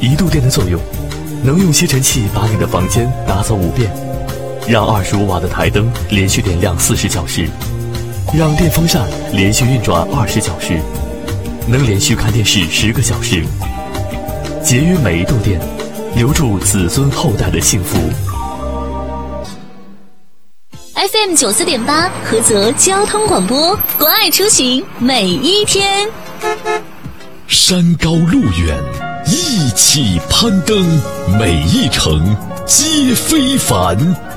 1度电的作用，能用吸尘器把你的房间打扫5遍，让25瓦的台灯连续点亮40小时，让电风扇连续运转20小时，能连续看电视10个小时。节约每1度电，留住子孙后代的幸福。 FM 94.8菏泽交通广播，关爱出行每一天。 山高路远，一起攀登，每一程皆非凡。